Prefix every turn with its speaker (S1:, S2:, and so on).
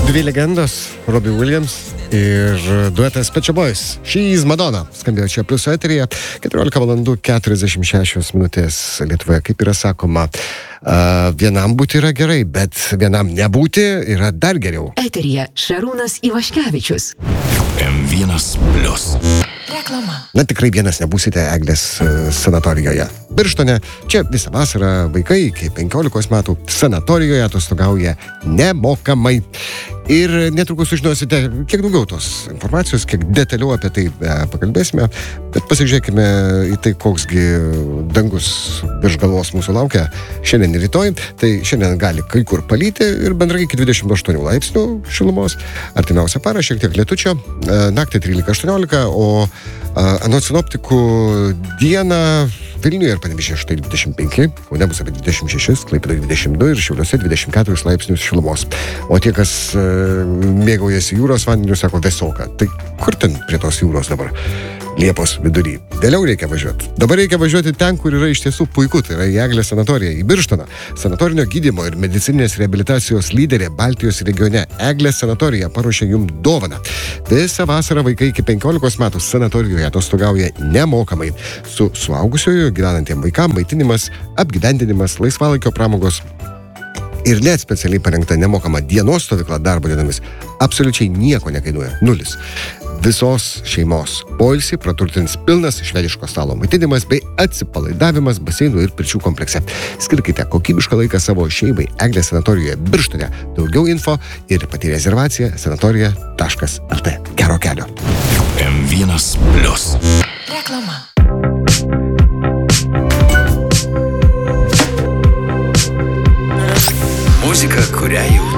S1: Dvi legendos, Robbie Williams ir duetas Pet Shop Boys. She's Madonna skambėjo čia Pliuso eteryje. 14 valandų 46 minutės Lietuvoje, kaip yra sakoma, vienam būti yra gerai, bet vienam nebūti yra dar geriau.
S2: Eteryje Šarūnas Ivaškevičius.
S3: M1 Plius.
S2: Reklama.
S1: Na, tikrai vienas nebūsite Eglės sanatorijoje. Birštone čia visą vasarą vaikai iki 15 metų sanatorijoje atostogauja nemokamai. Ir netrukus sužinosite kiek daugiau tos informacijos, kiek detaliau apie tai pakalbėsime, bet pasižiūrėkime į tai, koksgi dangus virš galvos mūsų laukia šiandien ir rytoj. Tai šiandien gali kai kur palyti ir bendrai iki 28 laipsnių šilumos. Artimiausią parą šiek tiek lietučio, naktį 13-18, o anot sinoptikų dieną Vilniuje ir Panevėžyje štai 25, Kaune bus apie 26, Klaipėdoje 22 ir Šiauliuose 24 laipsnius šilumos. O tie, kas mėgaujasi jūros vandeniu, sako vėsoka. Tai kur ten prie tos jūros dabar? Liepos vidury. Vėliau reikia važiuoti. Dabar reikia važiuoti ten, kur yra iš tiesų puiku, tai yra į Eglės sanatoriją, į Birštoną. Sanatorinio gydymo ir medicininės reabilitacijos lyderė Baltijos regione Eglės sanatorija paruošė jums dovaną. Visą vasarą vaikai iki 15 metų sanatorijoje atostogauja nemokamai. Su suaugusioju gyvenantiem vaikam maitinimas, apgyvendinimas, laisvalaikio pramogos ir net specialiai parengta nemokama dienos stovykla darbo dienomis absoliučiai nieko nekainuoja. 0. Visos šeimos poilsį praturtins pilnas švediško stalo maitinimas bei atsipalaidavimas baseinų ir pirčių komplekse. Skirkite kokybišką laiką savo šeimai Eglės sanatorijoje Birštone. Daugiau info ir pati rezervacija sanatorija.lt. Gero kelio.
S3: M1 Plius.
S2: Reklama.
S3: Muzika, kurią jau